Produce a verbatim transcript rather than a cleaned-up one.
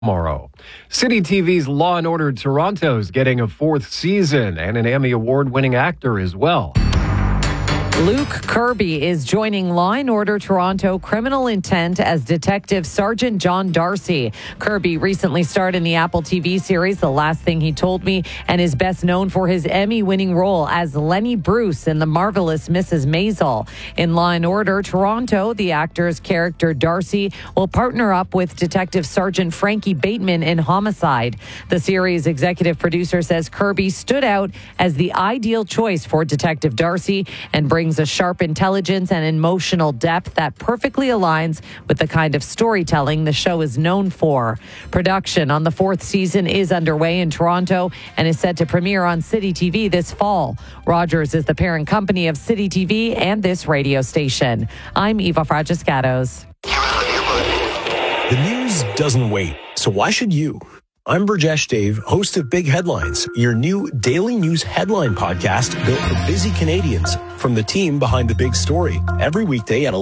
tomorrow. City T V's Law and Order Toronto is getting a fourth season and an Emmy Award-winning actor as well. Luke Kirby is joining Law and Order Toronto Criminal Intent as Detective Sergeant John Darcy. Kirby recently starred in the Apple T V series The Last Thing He Told Me and is best known for his Emmy-winning role as Lenny Bruce in The Marvelous Missus Maisel. In Law and Order Toronto, the actor's character Darcy will partner up with Detective Sergeant Frankie Bateman in Homicide. The series' executive producer says Kirby stood out as the ideal choice for Detective Darcy and brings a sharp intelligence and emotional depth that perfectly aligns with the kind of storytelling the show is known for. Production on the fourth season is underway in Toronto and is set to premiere on City T V this fall. Rogers is the parent company of City T V and this radio station. I'm Eva Fragiscatos. The news doesn't wait, so why should you? I'm Burjesh Dave, host of Big Headlines, your new daily news headline podcast built for busy Canadians from the team behind the big story. Every weekday at